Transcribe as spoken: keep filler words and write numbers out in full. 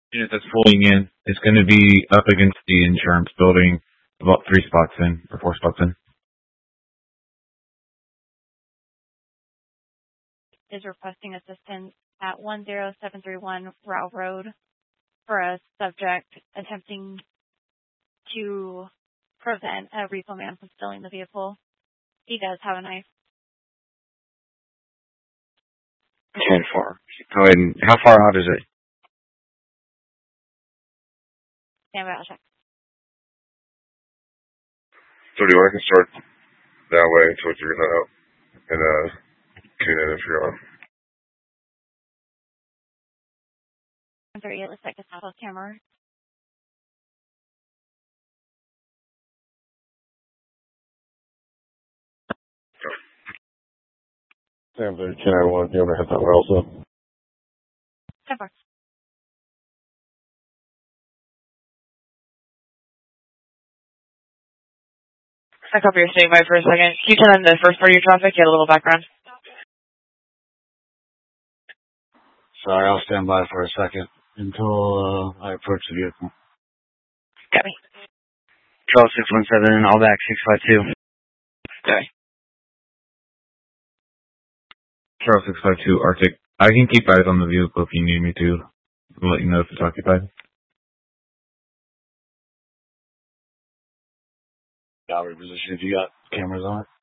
unit that's pulling in is going to be up against the insurance building, about three spots in, or four spots in. Is requesting assistance at one zero seven three one Route Road for a subject attempting to prevent a repo man from stealing the vehicle. He does have a knife. ten four. Go ahead and, how far out is it? Stand by, I'll check. So do you want to start that way towards your out and uh, tune in if you're on? one thirty-eight looks like a South camera. Sam, can I want you to hit that way also? ten four. I copy your standby for a second. Can you turn on the first part of your traffic? You had a little background. Sorry, I'll stand by for a second until uh, I approach the vehicle. Got me. Charles six one seven, all back six five two. Got me. Charles six five two Arctic. I can keep eyes on the vehicle if you need me to. I'll let you know if it's occupied. Gallery position if you got cameras on it.